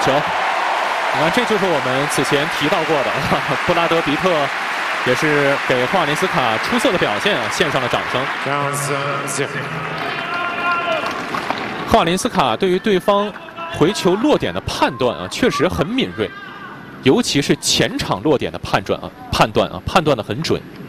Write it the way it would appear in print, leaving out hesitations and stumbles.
球。你看，这就是我们此前提到过的布拉德·比特，也是给霍瓦林斯卡出色的表现献上了掌声。霍瓦林斯卡对于对方回球落点的判断确实很敏锐，尤其是前场落点的判断的很准。